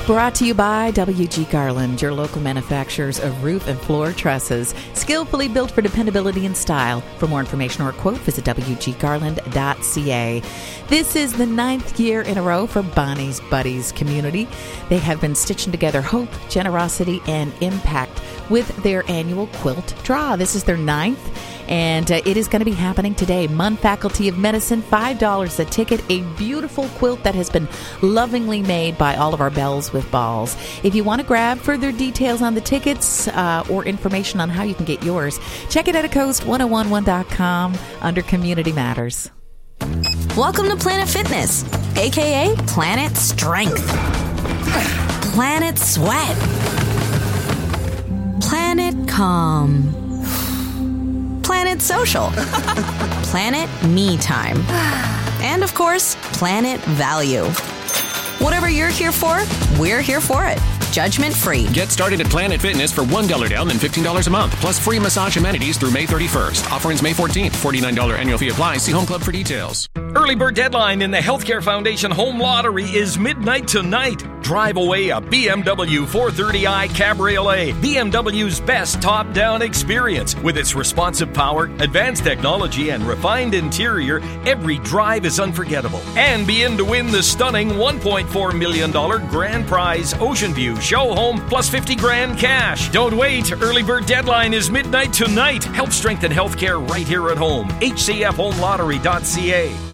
Brought to you by W.G. Garland, your local manufacturers of roof and floor trusses, skillfully built for dependability and style. For more information or a quote, visit wggarland.ca. This is the 9th year in a row for Bonnie's Buddies community. They have been stitching together hope, generosity, and impact with their annual quilt draw. This is their 9th. And it is going to be happening today. Munn Faculty of Medicine, $5 a ticket. A beautiful quilt that has been lovingly made by all of our Bells with Balls. If you want to grab further details on the tickets or information on how you can get yours, check it out at coast1011.com under Community Matters. Welcome to Planet Fitness, a.k.a. Planet Strength, Planet Sweat, Planet Calm, Planet Social, Planet Me Time, and of course, Planet Value. Whatever you're here for, we're here for it. Judgment free. Get started at Planet Fitness for $1 down and $15 a month, plus free massage amenities through May 31st. Offer ends May 14th. $49 annual fee applies. See Home Club for details. Early bird deadline in the Healthcare Foundation Home Lottery is midnight tonight. Drive away a BMW 430i Cabriolet, BMW's best top-down experience. With its responsive power, advanced technology, and refined interior, every drive is unforgettable. And be in to win the stunning $1.4 million grand prize Ocean View Show Home plus $50,000 cash. Don't wait. Early bird deadline is midnight tonight. Help strengthen healthcare right here at home. HCFHomeLottery.ca.